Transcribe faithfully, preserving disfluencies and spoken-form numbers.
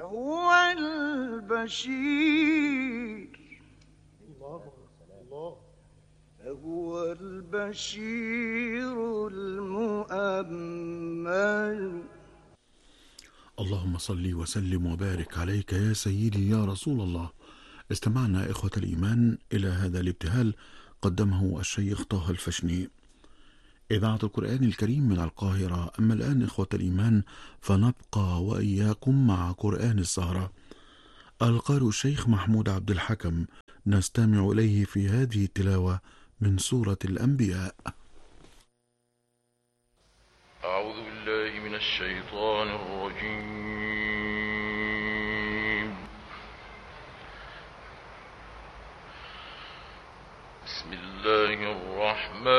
فهو البشير الله الله فهو البشير المؤمل. اللهم صل وسلم وبارك عليك يا سيدي يا رسول الله. استمعنا إخوة الإيمان إلى هذا الابتهال قدمه الشيخ طه الفشني، إذاعة القرآن الكريم من القاهرة. أما الآن إخوة الإيمان فنبقى وإياكم مع قرآن السهرة. القارئ الشيخ محمود عبد الحكم، نستمع إليه في هذه التلاوة من سورة الأنبياء. أعوذ بالله من الشيطان الرجيم.